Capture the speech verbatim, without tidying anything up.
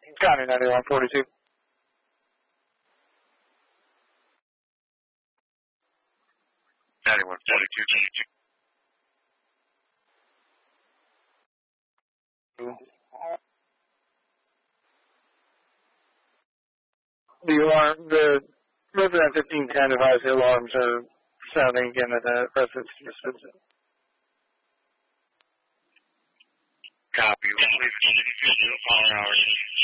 County ninety-one forty-two. ninety-one forty-two, twenty-two. The alarm, the resident fifteen ten advised the alarms are sounding again at the residence visit. Copy. Please continue to zero four hours.